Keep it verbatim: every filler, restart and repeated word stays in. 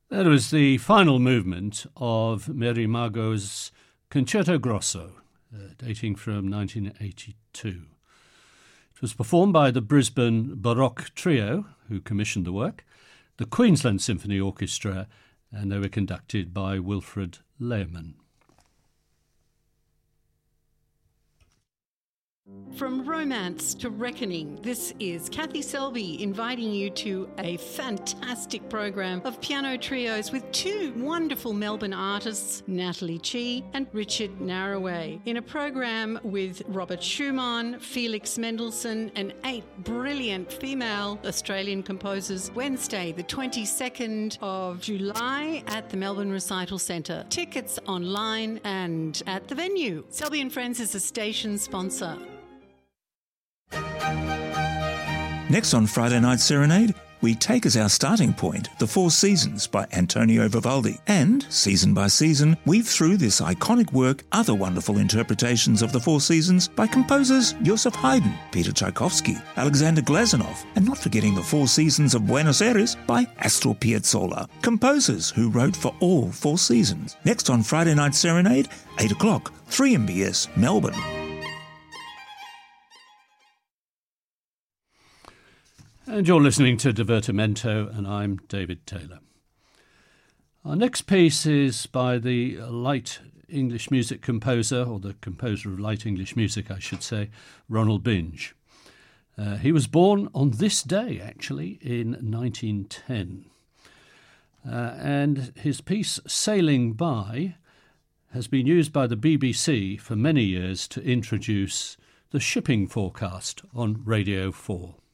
That was the final movement of Mary Margot's Concerto Grosso, uh, dating from nineteen eighty-two. It was performed by the Brisbane Baroque Trio, who commissioned the work, the Queensland Symphony Orchestra, and they were conducted by Wilfred Lehman. From romance to reckoning, this is Kathy Selby inviting you to a fantastic program of piano trios with two wonderful Melbourne artists, Natalie Chi and Richard Narraway, in a program with Robert Schumann, Felix Mendelssohn and eight brilliant female Australian composers, Wednesday the twenty-second of July at the Melbourne Recital Centre. Tickets online and at the venue. Selby and Friends is a station sponsor. Next on Friday Night Serenade, we take as our starting point The Four Seasons by Antonio Vivaldi, and, season by season, weave through this iconic work other wonderful interpretations of The Four Seasons by composers Joseph Haydn, Peter Tchaikovsky, Alexander Glazunov, and not forgetting The Four Seasons of Buenos Aires by Astor Piazzolla, composers who wrote for all four seasons. Next on Friday Night Serenade, eight o'clock, three M B S, Melbourne. And you're listening to Divertimento, and I'm David Taylor. Our next piece is by the light English music composer, or the composer of light English music, I should say, Ronald Binge. Uh, he was born on this day, actually, in nineteen ten. Uh, and his piece, Sailing By, has been used by the B B C for many years to introduce the shipping forecast on Radio four.